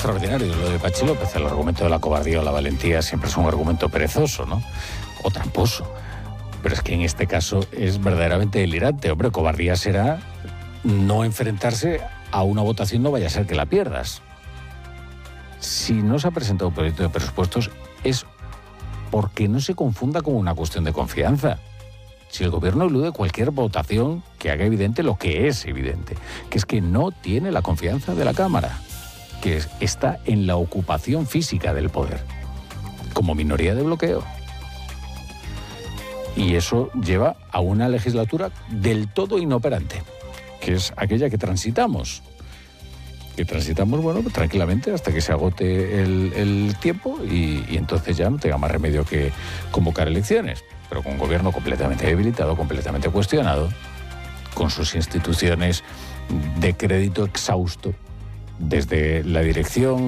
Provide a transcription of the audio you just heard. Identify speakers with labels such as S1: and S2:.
S1: extraordinario lo de Pachi López. El argumento de la cobardía o la valentía siempre es un argumento perezoso, ¿no? O tramposo. Pero es que en este caso es verdaderamente delirante. Hombre, cobardía será no enfrentarse a una votación, no vaya a ser que la pierdas. Si no se ha presentado un proyecto de presupuestos es porque no se confunda con una cuestión de confianza. Si el gobierno elude cualquier votación que haga evidente lo que es evidente, que es que no tiene la confianza de la Cámara, que está en la ocupación física del poder, como minoría de bloqueo. Y eso lleva a una legislatura del todo inoperante, que es aquella que transitamos. Bueno, tranquilamente hasta que se agote el tiempo y entonces ya no tenga más remedio que convocar elecciones, pero con un gobierno completamente debilitado, completamente cuestionado, con sus instituciones de crédito exhausto, desde la dirección